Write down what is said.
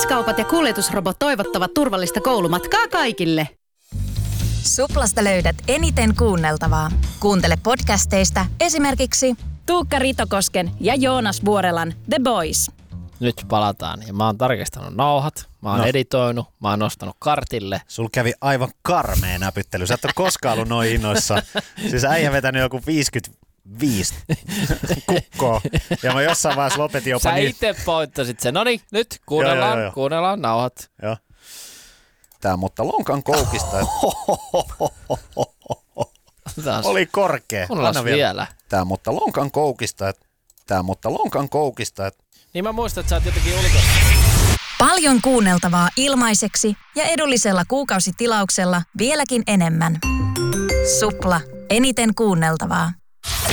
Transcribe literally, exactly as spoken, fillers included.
Lähikaupat ja kuljetusrobot toivottavat turvallista koulumatkaa kaikille. Suplasta löydät eniten kuunneltavaa. Kuuntele podcasteista esimerkiksi Tuukka Ritokosken ja Joonas Vuorelan The Boys. Nyt palataan ja mä oon tarkistanut nauhat, mä oon no. editoinut, mä oon nostanut kartille. Sul kävi aivan karmea näpyttely. Sä et ole koskaan ollut noin innoissa. Siis äijä vetänyt joku viisikymmentäviisi kukkoa. Ja mä jossain vaiheessa lopetin jopa Sä niin. itse pointtasit sen. Noniin, nyt kuunnellaan, joo, joo, joo. kuunnellaan nauhat. Joo. Tää mutta lonkan koukista. Oli korkea. Kuunnellaan vielä. Tää mutta lonkan koukista. Tää mutta lonkan koukista. Niin mä muistan, että sä oot jotenkin ulkoa. paljon kuunneltavaa ilmaiseksi ja edullisella kuukausitilauksella vieläkin enemmän. Supla. Eniten kuunneltavaa.